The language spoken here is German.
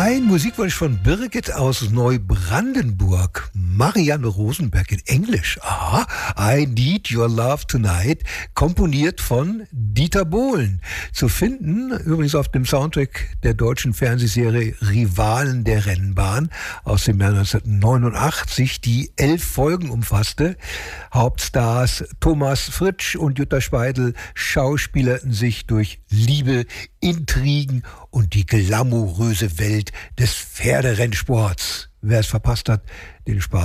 Ein Musikwunsch von Birgit aus Neubrandenburg. Marianne Rosenberg in Englisch. Aha. I Need Your Love Tonight. Komponiert von Dieter Bohlen. Zu finden übrigens auf dem Soundtrack der deutschen Fernsehserie Rivalen der Rennbahn aus dem Jahr 1989, die 11 Folgen umfasste. Hauptstars Thomas Fritsch und Jutta Speidel schauspielerten sich durch Liebe, Intrigen und die glamouröse Welt des Pferderennsports. Wer es verpasst hat, den Spaß